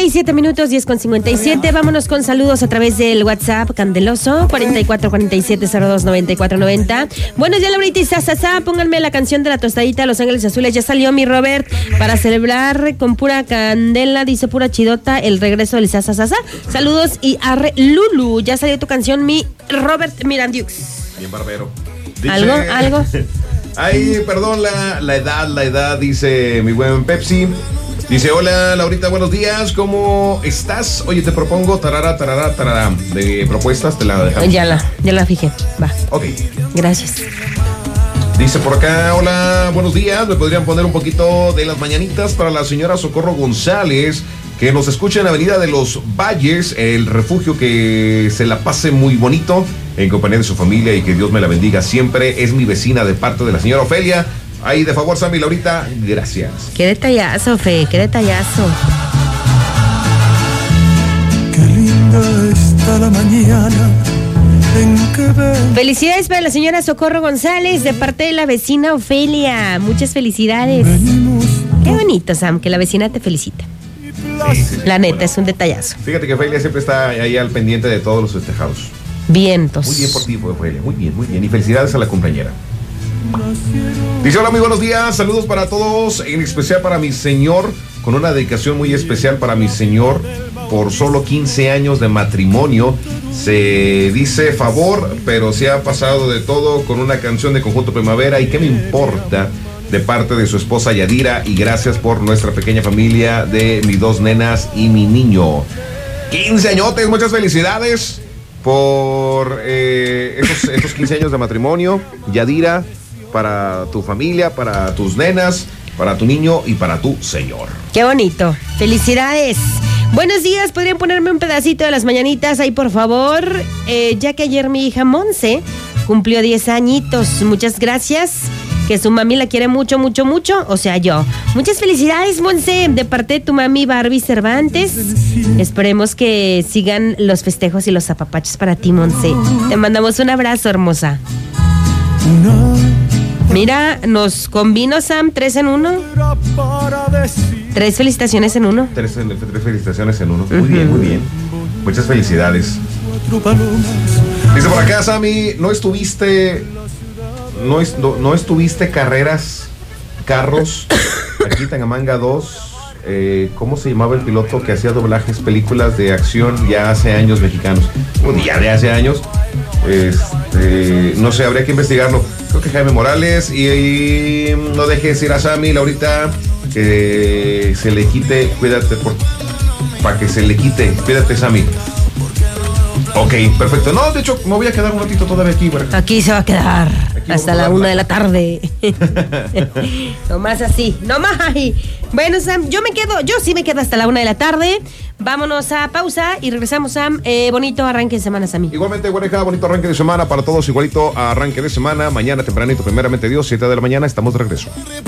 10:57, 10:57. Vámonos con saludos a través del WhatsApp Candeloso, 4447029490. Buenos días, Laurita y Sasasá. Pónganme la canción de la tostadita de Los Ángeles Azules. Ya salió mi Robert para celebrar con pura candela, dice pura chidota, el regreso del Sasasá. Saludos y arre Lulu. Ya salió tu canción, mi Robert Mirandiux. Bien barbero. Dice, ¿Algo? Ay, perdón, la edad, dice mi buen Pepsi. Dice, hola, Laurita, buenos días, ¿cómo estás? Oye, te propongo tarara, de propuestas, te la dejamos. Ya la fijé, va. Ok. Gracias. Dice por acá, hola, buenos días, ¿me podrían poner un poquito de las mañanitas para la señora Socorro González, que nos escucha en la Avenida de los Valles, el refugio, que se la pase muy bonito en compañía de su familia y que Dios me la bendiga siempre? Es mi vecina de parte de la señora Ofelia. Ahí, de favor, Sammy, Laurita, gracias. Qué detallazo, Fe, qué detallazo. Qué linda está la mañana en que ven. Felicidades para la señora Socorro González de parte de la vecina Ofelia. Muchas felicidades. Qué bonito, Sam, que la vecina te felicita. Sí, la neta, es un detallazo. Fíjate que Ofelia siempre está ahí al pendiente de todos los festejados. Vientos. Muy bien por ti, Ofelia, muy bien. Y felicidades a la compañera. Dice, hola, muy buenos días, saludos para todos, en especial para mi señor, con una dedicación muy especial para mi señor, por solo 15 años de matrimonio. Se dice favor, pero se ha pasado de todo con una canción de Conjunto Primavera, y qué me importa, de parte de su esposa Yadira, y gracias por nuestra pequeña familia de mis dos nenas y mi niño. 15 añotes, muchas felicidades por esos 15 años de matrimonio, Yadira, para tu familia, para tus nenas, para tu niño y para tu señor. Qué bonito. Felicidades. Buenos días, ¿podrían ponerme un pedacito de las mañanitas ahí, por favor? Ya que ayer mi hija Monse cumplió 10 añitos. Muchas gracias. Que su mami la quiere mucho, o sea, yo. Muchas felicidades, Monse, de parte de tu mami Barbie Cervantes. Esperemos que sigan los festejos y los apapachos para ti, Monse. Te mandamos un abrazo, hermosa. Mira, nos combino, Sam, 3 en 1. 3 felicitaciones en 1. 3 felicitaciones en 1. Muy bien. Muchas felicidades. Dice por acá, Sammy, no estuviste carros, aquí Tangamanga 2. ¿Cómo se llamaba el piloto que hacía doblajes, películas de acción ya hace años mexicanos? Ya de hace años. No sé, habría que investigarlo. Creo que Jaime Morales. Y no dejes ir a Sammy, Laurita, que se le quite. Cuídate, para que se le quite. Cuídate, Sammy. Ok, perfecto. No, de hecho, me voy a quedar un ratito todavía aquí. Aquí se va a quedar hasta la 1 de la tarde. Nomás así, nomás ahí. Bueno, Sam, yo sí me quedo hasta la 1 de la tarde. Vámonos a pausa y regresamos, Sam. Bonito arranque de semana, Sammy. Igualmente, Guareja, bonito arranque de semana para todos. Igualito arranque de semana. Mañana tempranito, primeramente Dios, 7 de la mañana, estamos de regreso.